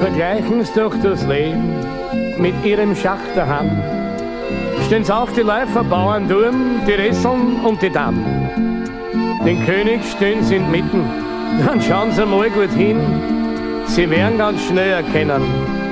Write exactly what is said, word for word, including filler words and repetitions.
vergleichen's durch das Leben mit ihrem Schach der Hand. Stehen's auf die Läufer, Bauernturm, die Resseln und die Damm. Den König stehen sie inmitten, dann schauen sie mal gut hin, sie werden ganz schnell erkennen,